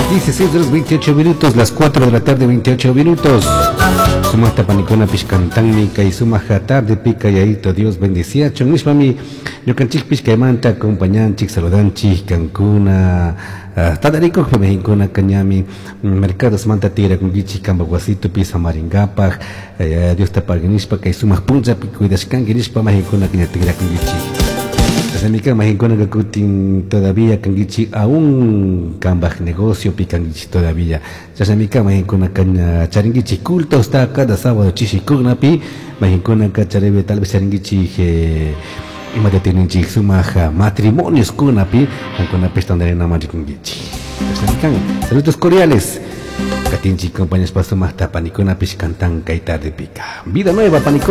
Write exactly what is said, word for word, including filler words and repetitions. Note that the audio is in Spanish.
dieciséis horas veintiocho minutos, las cuatro de la tarde, veintiocho minutos. Suma tapanicona pishcantánica y suma tarde pica y ahí Dios bendicia. Chongish mami, yo canchik pishcaimanta, acompañanchik, saludanchik, cancuna, tadarico, mexicana, cañami, mercados manta tira con gichi, cambaguacito, pisa maringapa, Dios tapaganishpa, que suma punza, pico y descanguirishpa, mexicana, que tira con gichi. Samica mexicana que cutin todavía cangichi aún cambaj negocio picangichi todavía. Samica mexicana caña charingichi culto está cada sábado chichicuna pi mexicana cacharebe tal vez charingichi que ima de tienen sumaja matrimonios kuna pi con la pesta de la maricongichi. Samica saludos cordiales. Catinchi compañías paso más tapanicona piscantan caita de pica. Vida nueva panicona.